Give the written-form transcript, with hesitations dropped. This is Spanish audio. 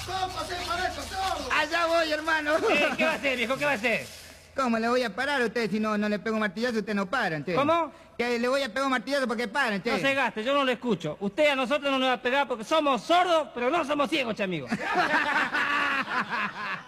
¿Cómo se para esto, sordo? Allá voy, hermano. ¿Qué va a hacer, viejo? ¿Qué va a hacer? ¿Cómo le voy a parar a usted si no le pego un martillazo? Usted no para, che. ¿Cómo? Que le voy a pegar un martillazo porque paran, che. No se gaste, yo no lo escucho. Usted a nosotros no nos va a pegar porque somos sordos, pero no somos ciegos, che, amigo.